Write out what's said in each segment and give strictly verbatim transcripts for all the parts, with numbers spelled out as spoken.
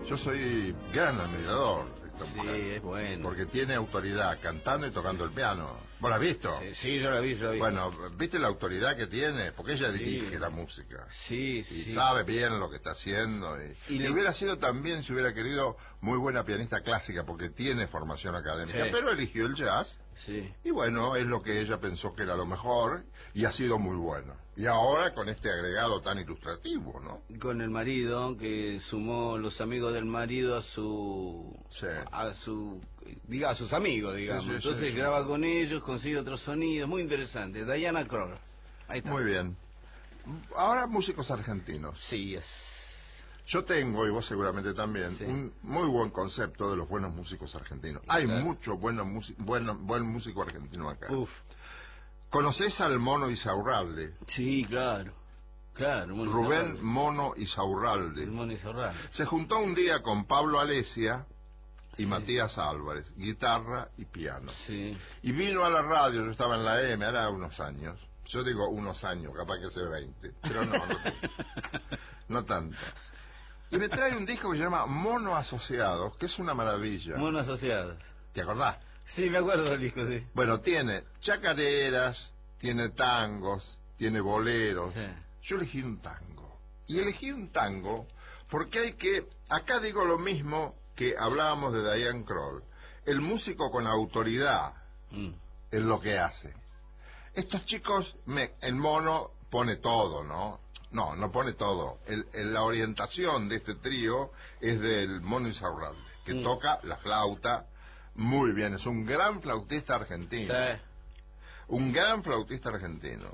Yo soy gran admirador de esta Sí, mujer. es bueno. Porque tiene autoridad cantando y tocando el piano. ¿Vos la has visto? Sí, sí, yo la vi, yo la vi. Bueno, ¿viste la autoridad que tiene? Porque ella Sí. dirige la música. Sí, Y sí. sabe bien lo que está haciendo. Y, Y y le- hubiera sido también, si hubiera querido, muy buena pianista clásica, porque tiene formación académica. Sí. Pero eligió el jazz. Sí. Y bueno, es lo que ella pensó que era lo mejor, y ha sido muy bueno. Y ahora con este agregado tan ilustrativo, ¿no? Con el marido, que sumó los amigos del marido a su... Sí. a su... diga, a sus amigos, digamos. Sí, sí, Entonces sí, sí. graba con ellos, consigue otros sonidos, muy interesante. Diana Krall. Ahí está. Muy bien. Ahora músicos argentinos. Sí, es... Yo tengo, y vos seguramente también, Sí. un muy buen concepto de los buenos músicos argentinos. Hay Claro. mucho bueno, bueno, buen músico argentino acá. Uf. ¿Conocés al Mono Isaurralde? Sí, claro. Claro. Mono Rubén Izarralde. Mono Isaurralde. El Mono Izarralde. Se juntó un día con Pablo Alesia y Matías Álvarez, guitarra y piano. Sí. Y vino a la radio, yo estaba en la M, era unos años. Yo digo unos años, capaz que hace veinte, pero no, no, no tanto. Y me trae un disco que se llama Mono Asociados, que es una maravilla. Mono Asociados. ¿Te acordás? Sí, me acuerdo del disco, sí. Bueno, tiene chacareras, tiene tangos, tiene boleros. Sí. Yo elegí un tango. Y elegí un tango porque hay que... Acá digo lo mismo que hablábamos de Diana Krall. El músico con autoridad Mm. es lo que hace. Estos chicos, me, el Mono pone todo, ¿no? No, no pone todo. El, el, la orientación de este trío es del Mono Isaurralde, que Mm. toca la flauta muy bien. Es un gran flautista argentino. Sí. Un gran flautista argentino.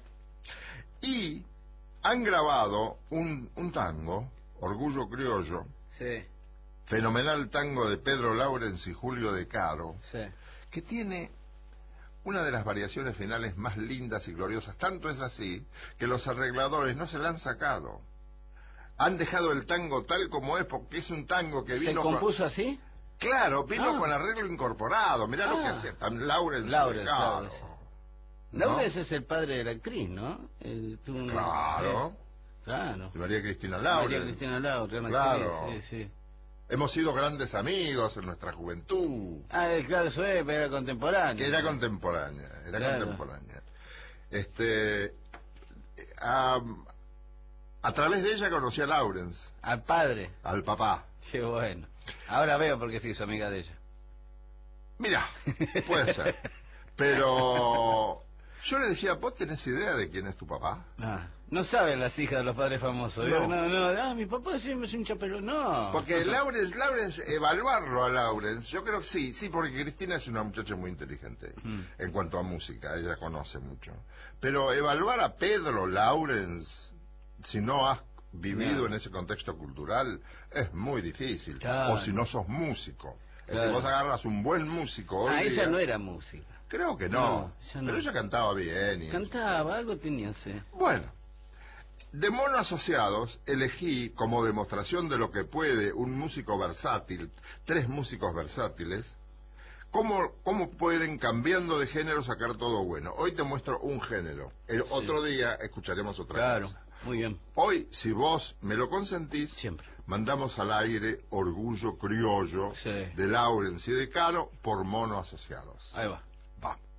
Y han grabado un, un tango, Orgullo Criollo, Sí. fenomenal tango de Pedro Laurens y Julio De Caro, Sí. que tiene una de las variaciones finales más lindas y gloriosas. Tanto es así que los arregladores no se la han sacado. Han dejado el tango tal como es, porque es un tango que ¿Se vino... compuso con... así? Claro, vino Ah. con arreglo incorporado. Mirá Ah. lo que hacía tan Laurens y Laurens, De Caro. Laurens. ¿No? Laurens es el padre de la actriz, ¿no? El, tuvo una- Claro. eh, claro. Y María Cristina María Laurens. Cristina Laurens, gran Claro. actriz, sí, sí. Hemos sido grandes amigos en nuestra juventud. Ah, eh, claro, eso es, pero era contemporáneo. Que era contemporánea, era Claro. contemporánea. Este, a, a través de ella conocí a Laurens, Al padre. al papá. Qué bueno. Ahora veo por qué se hizo amiga de ella. Mira, puede ser. Pero yo le decía, ¿vos tenés idea de quién es tu papá? Ah, no saben las hijas de los padres famosos. No. No, no, no. Ah, mi papá siempre es un chapelón. No. Porque Laurens, Laurens, evaluarlo a Laurens, yo creo que sí, sí, porque Cristina es una muchacha muy inteligente Mm. en cuanto a música, ella conoce mucho. Pero evaluar a Pedro Laurens, si no has vivido No. en ese contexto cultural, es muy difícil. Claro. O si no sos músico. Es Claro. decir, vos agarras un buen músico hoy Ah, día- ella no era música. Creo que no, No, ella no. pero ella cantaba bien. Y... Cantaba, algo tenía, sí. Bueno, de Mono Asociados elegí como demostración de lo que puede un músico versátil, tres músicos versátiles, cómo, cómo pueden cambiando de género sacar todo bueno. Hoy te muestro un género, el Sí. otro día escucharemos otra Claro, cosa. muy bien. Hoy, si vos me lo consentís, Siempre. mandamos al aire Orgullo Criollo Sí. de Laurens y De Caro por Mono Asociados. Ahí va. Va.